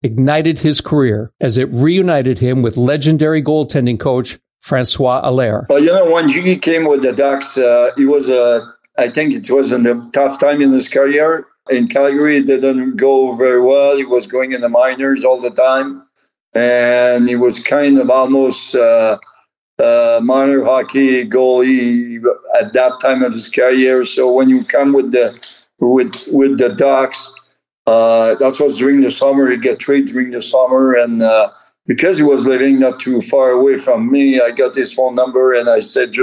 ignited his career as it reunited him with legendary goaltending coach Francois Allaire. Well, when Jiggy came with the Ducks, he was I think it was in a tough time in his career. In Calgary, it didn't go very well. He was going in the minors all the time. And he was kind of almost minor hockey goalie at that time of his career. So when you come with the Ducks, that was during the summer. He got traded during the summer. And because he was living not too far away from me, I got his phone number and I said,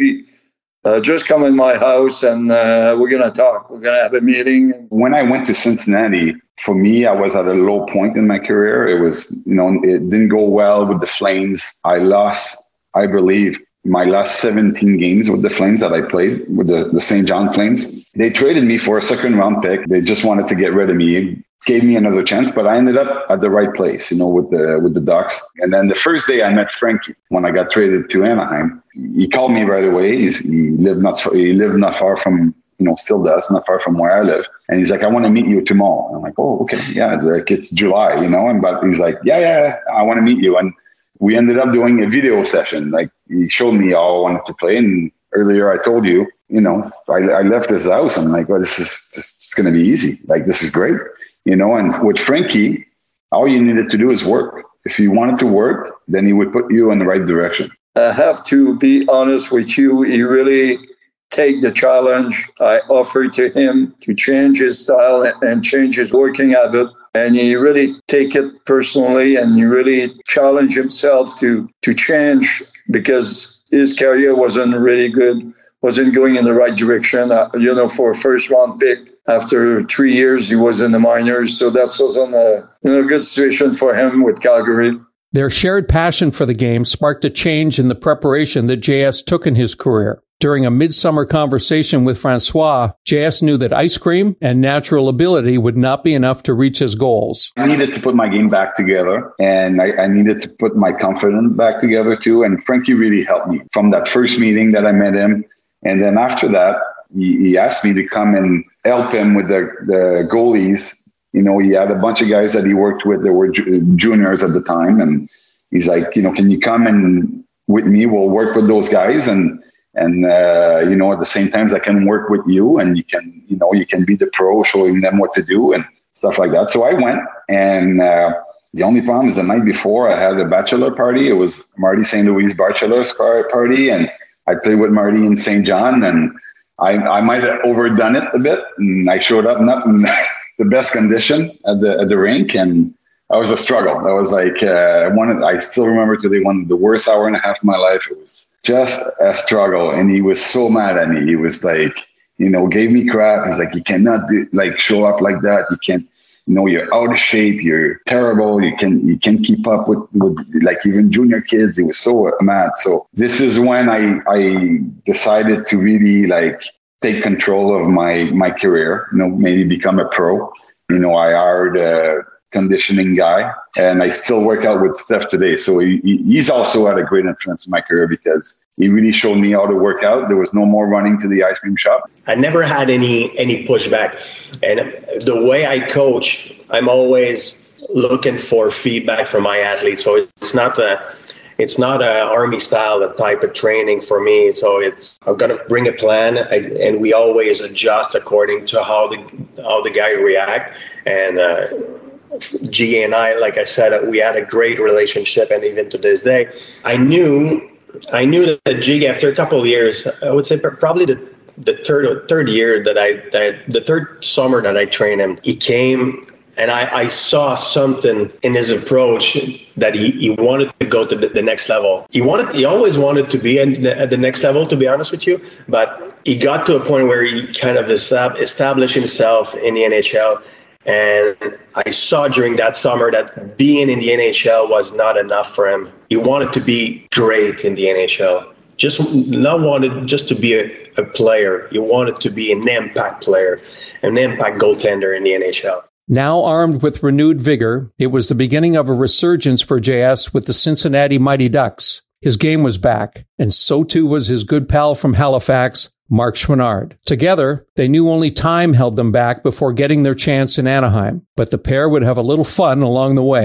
just come in my house and we're going to talk. We're going to have a meeting. When I went to Cincinnati, for me, I was at a low point in my career. It was, it didn't go well with the Flames. I lost, I believe, my last 17 games with the Flames that I played with the St. John Flames. They traded me for a second round pick. They just wanted to get rid of me. Gave me another chance, but I ended up at the right place, with the Ducks. And then the first day I met Frankie when I got traded to Anaheim. He called me right away. He lived not far from, still does, not far from where I live. And he's like, I want to meet you tomorrow. I'm like, oh, okay, yeah, it's July, but he's like, yeah, I want to meet you. And we ended up doing a video session. Like he showed me how I wanted to play. And earlier I told you, I left his house. I'm like, well, this is going to be easy. Like this is great. And with Frankie, all you needed to do is work. If you wanted to work, then he would put you in the right direction. I have to be honest with you. He really take the challenge I offered to him to change his style and change his working habit. And he really take it personally and he really challenge himself to change because his career wasn't really good, wasn't going in the right direction. For a first round pick, after 3 years, he was in the minors. So that wasn't a good situation for him with Calgary. Their shared passion for the game sparked a change in the preparation that JS took in his career. During a midsummer conversation with Francois, JS knew that ice cream and natural ability would not be enough to reach his goals. I needed to put my game back together, and I needed to put my confidence back together too. And Frankie really helped me from that first meeting that I met him. And then after that, he asked me to come and help him with the goalies. He had a bunch of guys that he worked with that were juniors at the time. And he's like, can you come and with me? We'll work with those guys. And at the same time, I can work with you and you can be the pro, showing them what to do and stuff like that. So I went, and the only problem is the night before I had a bachelor party. It was Marty St. Louis' bachelor's party, and I played with Marty in St. John, and I might have overdone it a bit, and I showed up not in the best condition at the rink, and that was a struggle. That was like I still remember today one of the worst hour and a half of my life. It was just a struggle, and he was so mad at me. He was like, gave me crap. He's like, you cannot show up like that. You can't. You're out of shape. You're terrible. You can't keep up with like even junior kids. He was so mad. So this is when I decided to really take control of my career. Maybe become a pro. I hired a conditioning guy, and I still work out with Steph today. So he's also had a great influence in my career because he really showed me how to work out. There was no more running to the ice cream shop. I never had any pushback. And the way I coach, I'm always looking for feedback from my athletes. So it's not a army style type of training for me. So I'm gonna bring a plan, and we always adjust according to how the guy react. And G and I, like I said, we had a great relationship, and even to this day, I knew that Jig, after a couple of years, I would say probably the third year the third summer that I trained him, he came, and I saw something in his approach that he wanted to go to the next level. He always wanted to be at the next level, to be honest with you, but he got to a point where he kind of established himself in the NHL. And I saw during that summer that being in the NHL was not enough for him. He wanted to be great in the NHL. Not wanted just to be a player. He wanted to be an impact player, an impact goaltender in the NHL. Now armed with renewed vigor, it was the beginning of a resurgence for JS with the Cincinnati Mighty Ducks. His game was back, and so too was his good pal from Halifax, Mark Chouinard. Together, they knew only time held them back before getting their chance in Anaheim, but the pair would have a little fun along the way.